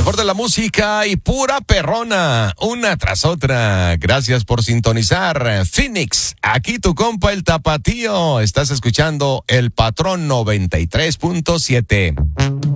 mejor de la música y pura perrona, una tras otra. Gracias por sintonizar. Phoenix, aquí tu compa el Tapatío. Estás escuchando El Patrón 93.7.